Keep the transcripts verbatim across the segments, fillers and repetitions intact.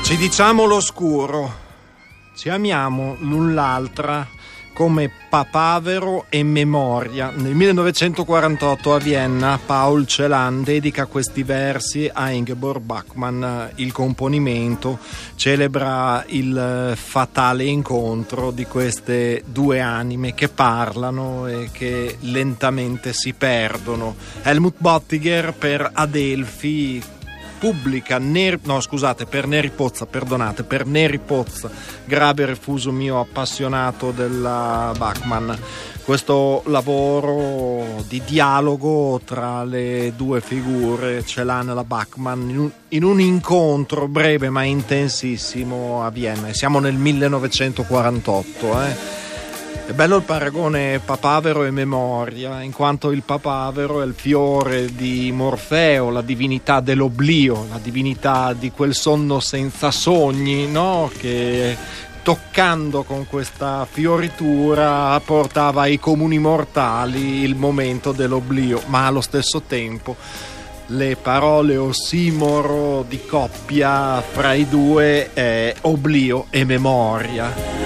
Ci diciamo l'oscuro, ci amiamo l'un l'altra come papavero e memoria. Nel millenovecentoquarantotto a Vienna Paul Celan dedica questi versi a Ingeborg Bachmann. Il componimento celebra il fatale incontro di queste due anime che parlano e che lentamente si perdono. Helmut Bottiger per Adelphi pubblica Neri, no scusate per Neri Pozza, perdonate, per Neri Pozza, grave refuso mio appassionato della Bachmann, questo lavoro di dialogo tra le due figure, Celan e la Bachmann, in un, in un incontro breve ma intensissimo a Vienna, e siamo nel millenovecentoquarantotto. eh È bello il paragone papavero e memoria, in quanto il papavero è il fiore di Morfeo, la divinità dell'oblio, la divinità di quel sonno senza sogni, no? Che toccando con questa fioritura portava ai comuni mortali il momento dell'oblio, ma allo stesso tempo le parole ossimoro di coppia fra i due è oblio e memoria.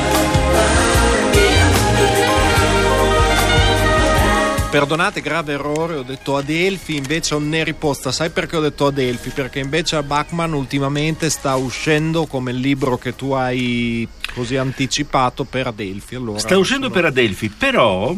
Perdonate, grave errore, ho detto Adelphi, invece ho Neri Pozza. Sai perché ho detto Adelphi? Perché invece a Bachmann ultimamente sta uscendo come il libro che tu hai così anticipato per Adelphi. Allora, sta uscendo sono... per Adelphi, però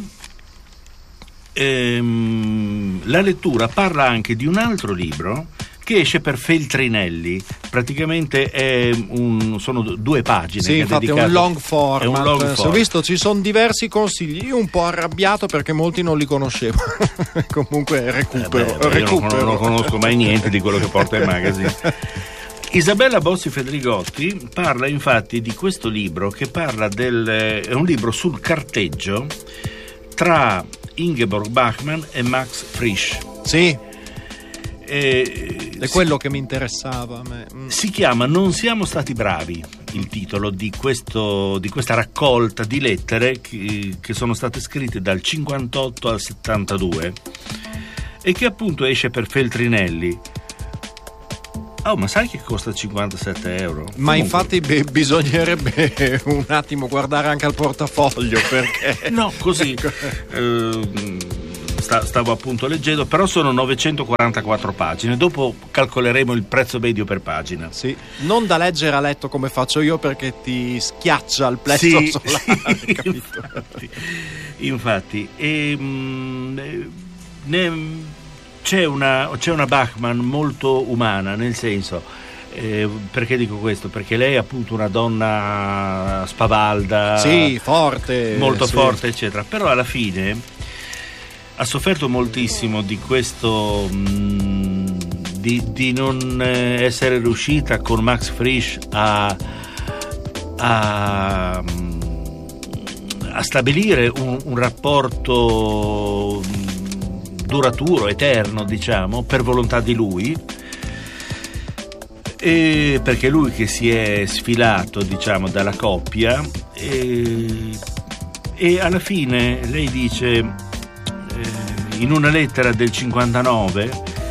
ehm, la lettura parla anche di un altro libro che esce per Feltrinelli, praticamente è un, sono due pagine. Sì, che infatti è, è un long format. È un long format. Ho visto, ci sono diversi consigli, io un po' arrabbiato perché molti non li conoscevo. Comunque recupero, eh beh, recupero. Io non, non conosco mai niente di quello che porta il magazine. Isabella Bossi Fedrigotti parla infatti di questo libro che parla del è un libro sul carteggio tra Ingeborg Bachmann e Max Frisch. Sì. Eh, è quello si, che mi interessava a me. Mm. Si chiama Non siamo stati bravi, il titolo di, questo, di questa raccolta di lettere che, che sono state scritte dal cinquantotto al settantadue e che appunto esce per Feltrinelli. Oh, ma sai che costa cinquantasette euro? Ma comunque... infatti beh, bisognerebbe un attimo guardare anche al portafoglio perché no, così eh, stavo appunto leggendo, però sono novecentoquarantaquattro pagine. Dopo calcoleremo il prezzo medio per pagina. Sì, non da leggere a letto come faccio io perché ti schiaccia il plesso sì, solare. Sì, infatti, infatti e, mh, ne, c'è una c'è una Bachmann molto umana, nel senso, eh, perché dico questo? Perché lei è appunto una donna spavalda, sì, forte, molto sì. forte, eccetera. Però alla fine ha sofferto moltissimo di questo mh, di, di non essere riuscita con Max Frisch a a, a stabilire un, un rapporto duraturo, eterno, diciamo, per volontà di lui, e perché lui che si è sfilato, diciamo, dalla coppia, e, e alla fine lei dice in una lettera del cinquantanove,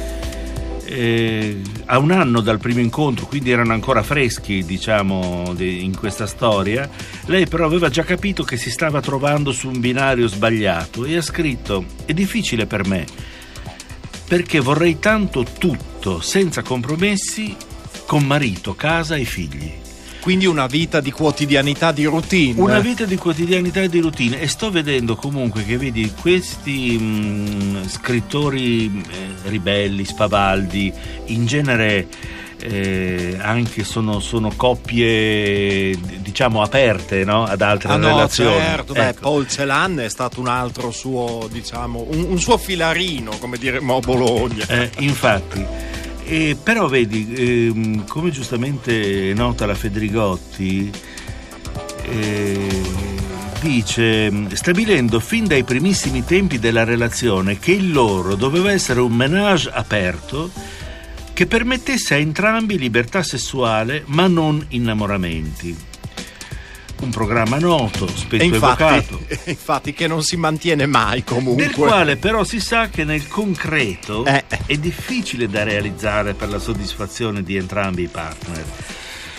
eh, a un anno dal primo incontro, quindi erano ancora freschi, diciamo, di, in questa storia, lei però aveva già capito che si stava trovando su un binario sbagliato e ha scritto: è difficile per me perché vorrei tanto tutto senza compromessi con marito, casa e figli. Quindi una vita di quotidianità, di routine. Una vita di quotidianità e di routine. E sto vedendo comunque che, vedi, questi mh, scrittori eh, ribelli, spavaldi, in genere eh, anche sono, sono coppie, diciamo, aperte, no? Ad altre ah, no, relazioni. Certo, beh, ecco. Paul Celan è stato un altro suo, diciamo, un, un suo filarino, come diremmo a Bologna. Eh, infatti. E però vedi, ehm, come giustamente nota la Fedrigotti, eh, dice, stabilendo fin dai primissimi tempi della relazione che il loro doveva essere un ménage aperto che permettesse a entrambi libertà sessuale ma non innamoramenti. Un programma noto, spesso infatti, evocato, infatti che non si mantiene mai comunque, del quale però si sa che nel concreto eh. è difficile da realizzare per la soddisfazione di entrambi i partner.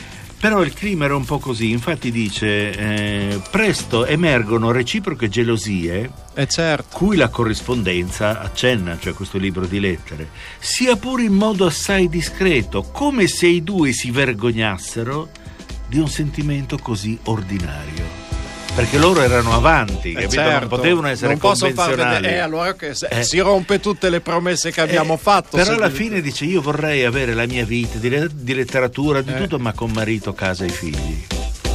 Però il clima era un po' così, infatti dice eh, presto emergono reciproche gelosie, eh certo, cui la corrispondenza accenna, cioè questo libro di lettere, sia pure in modo assai discreto, come se i due si vergognassero di un sentimento così ordinario. Perché loro erano avanti, eh capito? certo, Non potevano essere non possono far convenzionali. vedere, eh, allora che se, Eh. si rompe tutte le promesse che abbiamo Eh, fatto. Però se- alla fine dice: io vorrei avere la mia vita di, le- di letteratura, di Eh. tutto, ma con marito, casa e figli.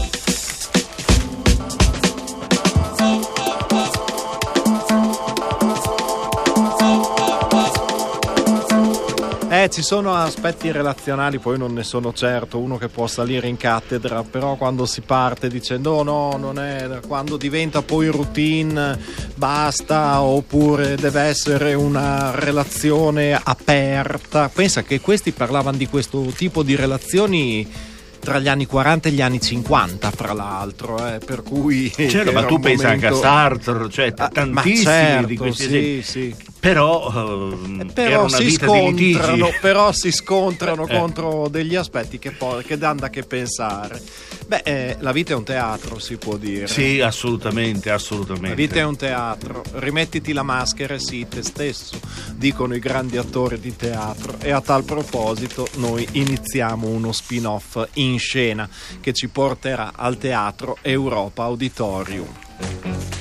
Eh, ci sono aspetti relazionali, poi non ne sono certo, uno che può salire in cattedra, però quando si parte dicendo no, no, non è, quando diventa poi routine, basta, oppure deve essere una relazione aperta. Pensa che questi parlavano di questo tipo di relazioni tra gli anni quaranta e gli anni cinquanta, fra l'altro, eh, per cui Certo, ma era tu un pensa momento- anche a Sartre, cioè Ah, ma tantissimi certo, di questi sì, esempi. sì. Però, ehm, era Però una si vita di scontrano, litigi. però si scontrano Eh. contro degli aspetti che, poi, che danno da che pensare. Beh, eh, la vita è un teatro, si può dire. Sì, assolutamente, assolutamente. La vita è un teatro, rimettiti la maschera e sii te stesso, dicono i grandi attori di teatro. E a tal proposito noi iniziamo uno spin-off in scena che ci porterà al Teatro Europa Auditorium.